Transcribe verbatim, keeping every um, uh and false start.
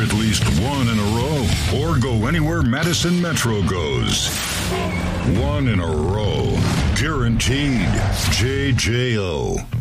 at least one in a row or go anywhere Madison Metro goes. One in a row. Guaranteed. J J O.